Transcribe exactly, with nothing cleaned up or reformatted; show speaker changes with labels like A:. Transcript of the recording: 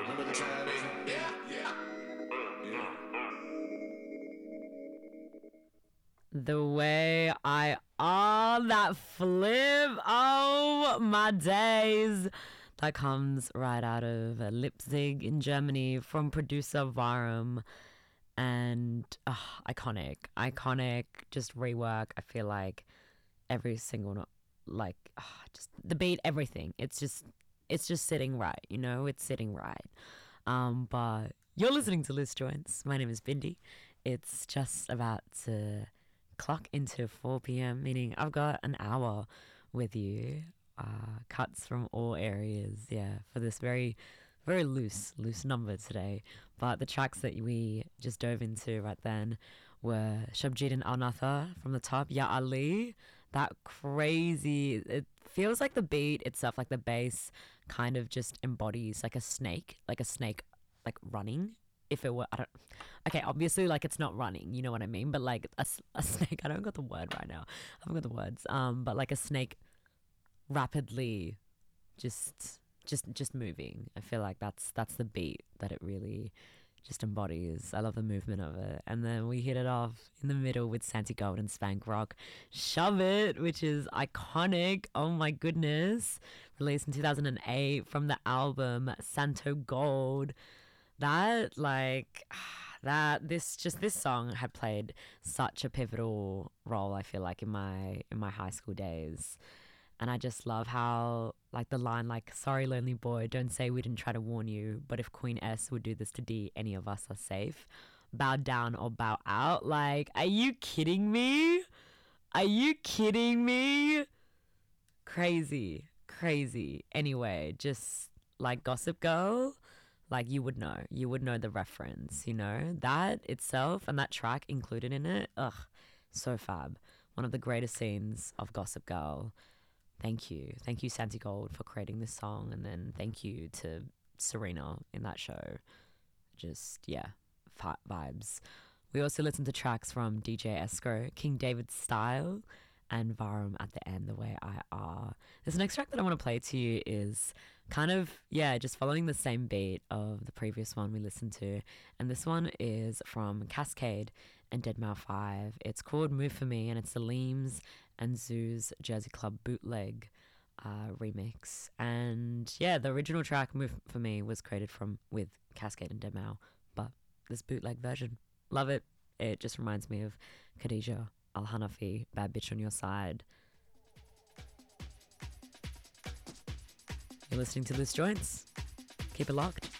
A: Remember the time, baby? Yeah, yeah. Yeah.
B: The way I oh that flip, oh my days. That comes right out of Leipzig in Germany from producer Varum, and uh, iconic, iconic, just rework. I feel like every single no- like uh, just the beat, everything. It's just it's just sitting right, you know. It's sitting right. Um, but you're listening to Loose Joints. My name is Bindi. It's just about to clock into four p.m., meaning I've got an hour with you. Uh, cuts from all areas, yeah, for this very, very loose, loose number today. But the tracks that we just dove into right then were Shabjit and Al Natha from the top, Ya Ali. That crazy, it feels like the beat itself, like the bass, kind of just embodies like a snake, like a snake, like running. If it were, I don't, okay, obviously, like it's not running, you know what I mean? But like a, a snake, I don't got the word right now. I haven't got the words. Um, but like a snake rapidly just just just moving. I feel like that's that's the beat that it really just embodies. I love the movement of it. And then we hit it off in the middle with Santi Gold and Spank Rock Shove It, which is iconic. Oh my goodness. Released in two thousand eight from the album Santo Gold. That like that this just this song had played such a pivotal role, I feel like, in my in my high school days. And I just love how, like, the line, like, sorry, lonely boy, don't say we didn't try to warn you, but if Queen S would do this to D, any of us are safe. Bow down or bow out. Like, are you kidding me? Are you kidding me? Crazy, crazy. Anyway, just like Gossip Girl, like, you would know. You would know the reference, you know? That itself and that track included in it, ugh, so fab. One of the greatest scenes of Gossip Girl. Thank you. Thank you, Santi Gold, for creating this song. And then thank you to Serena in that show. Just, yeah, fi- vibes. We also listened to tracks from D J Esco, King David Style, and Varum at the end, The Way I Are. This next track that I want to play to you is kind of, yeah, just following the same beat of the previous one we listened to. And this one is from Cascade and Deadmau five. It's called Move For Me, and it's the Leems and Zoo's Jersey Club bootleg uh, remix. And yeah, the original track Move For Me was created from with Cascade and Deadmau, but this bootleg version, love it. It just reminds me of Khadija Al Hanafi, Bad Bitch on Your Side. You're listening to Loose Joints. Keep it locked.